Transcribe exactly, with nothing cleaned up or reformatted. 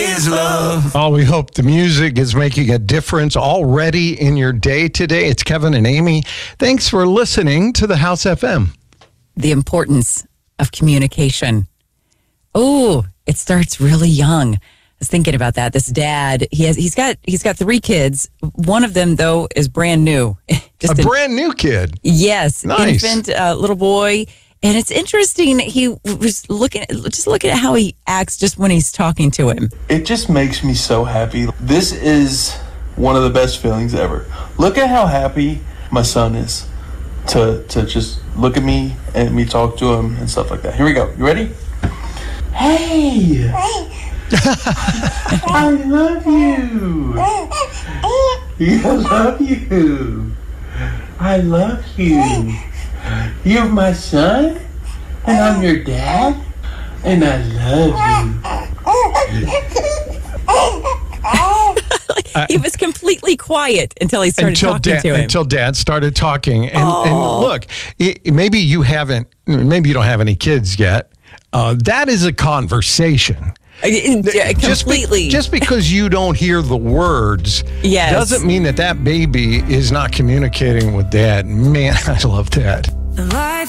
is love. Oh, we hope the music is making a difference already in your day today. It's Kevin and Amy. Thanks for listening to the House F M. The importance of communication. Oh, it starts really young. I was thinking about that. This dad, he has, he's got, he's got three kids. One of them, though, is brand new. Just a, a brand new kid. Yes, nice. Infant, uh, little boy. And it's interesting. He was looking, just looking at how he acts just when he's talking to him. It just makes me so happy. This is one of the best feelings ever. Look at how happy my son is to to just look at me and me talk to him and stuff like that. Here we go. You ready? Hey! I love you. I love you. I love you. You're my son, and I'm your dad, and I love you. He was completely quiet until he started until talking dad, to him. Until Dad started talking. And, oh. and look, it, maybe you haven't, maybe you don't have any kids yet. Uh, that is a conversation. Yeah, completely. Just, be, just because you don't hear the words yes. doesn't mean that that baby is not communicating with Dad. Man, I love that.